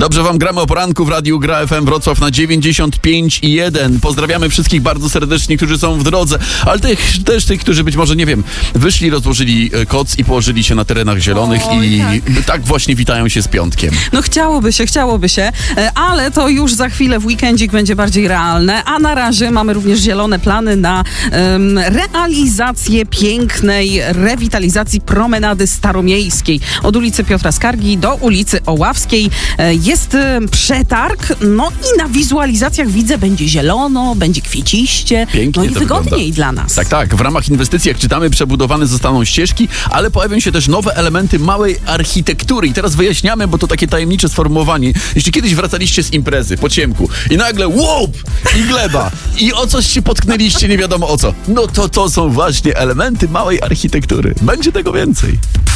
Dobrze wam gramy o poranku w Radiu Gra FM Wrocław na 95,1. Pozdrawiamy wszystkich bardzo serdecznie, którzy są w drodze, ale też tych, którzy być może, nie wiem, wyszli, rozłożyli koc i położyli się na terenach zielonych tak właśnie witają się z piątkiem. No chciałoby się, ale to już za chwilę w weekendzik będzie bardziej realne, a na razie mamy również zielone plany na realizację pięknej rewitalizacji promenady staromiejskiej. Od ulicy Piotra Skargi do ulicy Oławskiej jest przetarg, no i na wizualizacjach widzę, będzie zielono, będzie kwieciście, Pięknie no i wygodniej wygląda dla nas. Tak. W ramach inwestycji, jak czytamy, przebudowane zostaną ścieżki, ale pojawią się też nowe elementy małej architektury. I teraz wyjaśniamy, bo to takie tajemnicze sformułowanie. Jeśli kiedyś wracaliście z imprezy po ciemku i nagle łup i gleba i o coś się potknęliście, nie wiadomo o co, no to są właśnie elementy małej architektury. Będzie tego więcej.